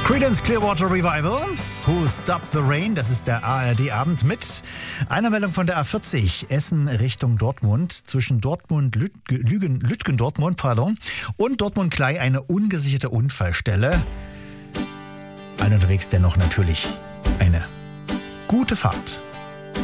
Creedence Clearwater Revival, Who Stopped the Rain, das ist der ARD-Abend mit einer Meldung von der A40, Essen Richtung Dortmund, zwischen Lütgendortmund und Dortmund-Klei eine ungesicherte Unfallstelle. Allen unterwegs dennoch natürlich eine gute Fahrt.